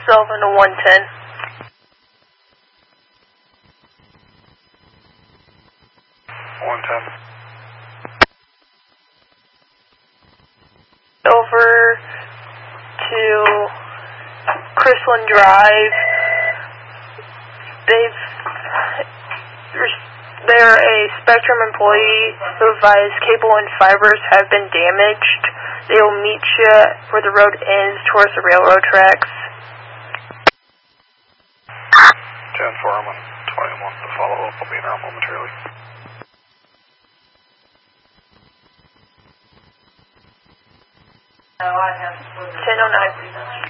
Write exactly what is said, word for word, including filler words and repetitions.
seven to one ten. one ten. Over to Chrisland Drive. They've, they're a Spectrum employee who advised cable and fibers have been damaged. They will meet you where the road ends towards the railroad tracks. ten four, I'm on twenty-one to follow up. I'll be around momentarily. ten oh nine.